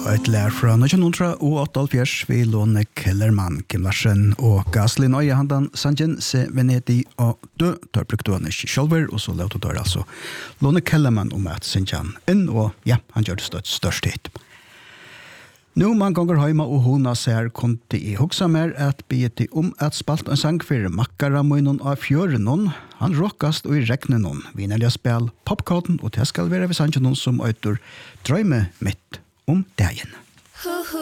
et lær fra 1988 vi Lone Kellerman, Kim Larsen og Gaslin og handan Sanjen se Venedig og dø tar brukte han ikke sjølver og så levde der altså Lone Kellerman at Sanjan inn og ja, han gjør det størst hit. Nå man ganger heima og hona ser kunde I hugsa mer at bete at spalt en sang for makkara munnen av fjørenon. Han rockast og I regnenon. Vi nelja spel popkoden og det skal være ved sangen som øyter drømme mitt om dagen.